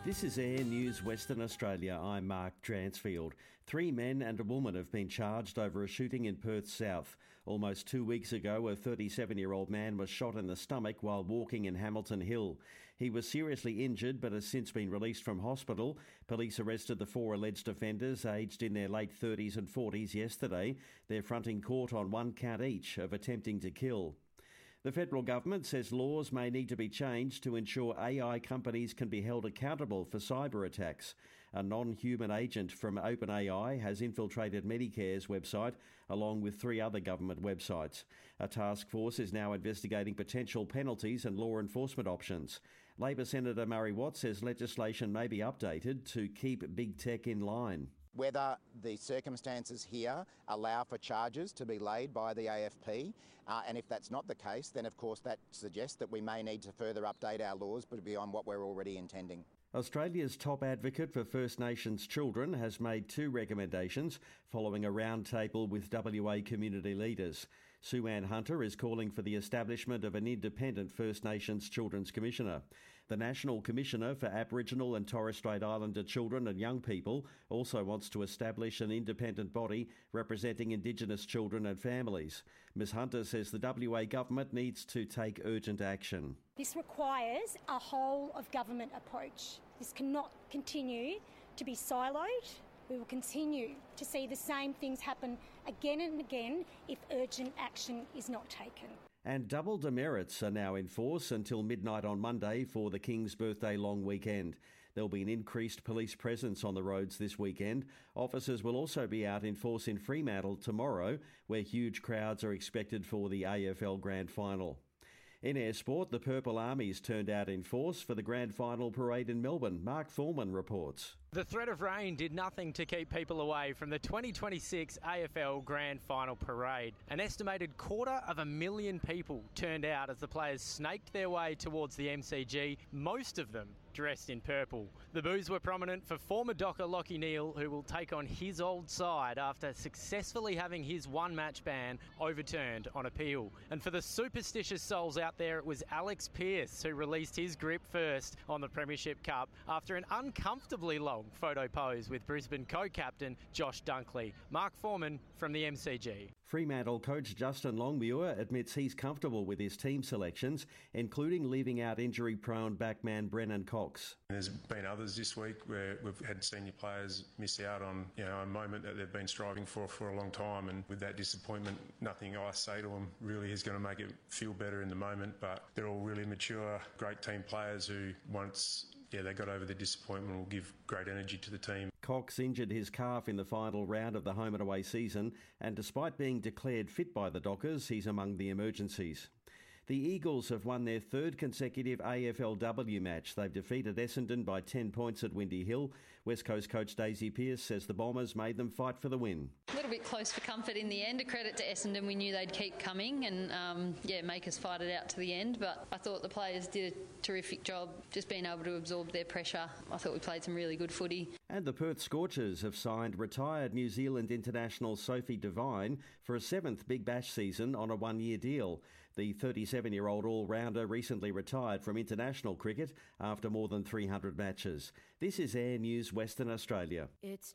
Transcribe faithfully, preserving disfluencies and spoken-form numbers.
This is Air News Western Australia. I'm Mark Dransfield. Three men and a woman have been charged over a shooting in Perth South. Almost two weeks ago, a thirty-seven-year-old man was shot in the stomach while walking in Hamilton Hill. He was seriously injured but has since been released from hospital. Police arrested the four alleged offenders, aged in their late thirties and forties, yesterday. They're fronting court on one count each of attempting to kill. The federal government says laws may need to be changed to ensure A I companies can be held accountable for cyber attacks. A non-human agent from OpenAI has infiltrated Medicare's website along with three other government websites. A task force is now investigating potential penalties and law enforcement options. Labor Senator Murray Watt says legislation may be updated to keep big tech in line. Whether the circumstances here allow for charges to be laid by the A F P, uh, and if that's not the case, then of course that suggests that we may need to further update our laws, but beyond what we're already intending. Australia's top advocate for First Nations children has made two recommendations following a roundtable with W A community leaders. Sue Ann Hunter is calling for the establishment of an independent First Nations Children's Commissioner. The National Commissioner for Aboriginal and Torres Strait Islander children and young people also wants to establish an independent body representing Indigenous children and families. Miz Hunter says the W A government needs to take urgent action. This requires a whole of government approach. This cannot continue to be siloed. We will continue to see the same things happen again and again if urgent action is not taken. And double demerits are now in force until midnight on Monday for the King's Birthday long weekend. There'll be an increased police presence on the roads this weekend. Officers will also be out in force in Fremantle tomorrow, where huge crowds are expected for the A F L Grand Final. In air sport, the Purple Armies turned out in force for the Grand Final parade in Melbourne. Mark Thorman reports. The threat of rain did nothing to keep people away from the twenty twenty-six A F L Grand Final parade. An estimated quarter of a million people turned out as the players snaked their way towards the M C G, most of them dressed in purple. The boos were prominent for former Docker Lachie Neale, who will take on his old side after successfully having his one-match ban overturned on appeal. And for the superstitious souls out there, it was Alex Pearce who released his grip first on the Premiership Cup after an uncomfortably long photo pose with Brisbane co-captain Josh Dunkley. Mark Foreman from the M C G. Fremantle coach Justin Longmuir admits he's comfortable with his team selections, including leaving out injury-prone backman Brennan Cox. There's been others this week where we've had senior players miss out on, you know, a moment that they've been striving for for a long time, and with that disappointment, nothing I say to them really is going to make it feel better in the moment. But they're all really mature, great team players who once yeah, they got over the disappointment will give great energy to the team. Cox injured his calf in the final round of the home and away season, and despite being declared fit by the Dockers, he's among the emergencies. The Eagles have won their third consecutive A F L W match. They've defeated Essendon by ten points at Windy Hill. West Coast coach Daisy Pearce says the Bombers made them fight for the win. A little bit close for comfort in the end. A credit to Essendon. We knew they'd keep coming and um, yeah, make us fight it out to the end. But I thought the players did a terrific job just being able to absorb their pressure. I thought we played some really good footy. And the Perth Scorchers have signed retired New Zealand international Sophie Devine for a seventh Big Bash season on a one-year deal. The thirty-seven-year-old all-rounder recently retired from international cricket after more than three hundred matches. This is Air News Western Australia. It's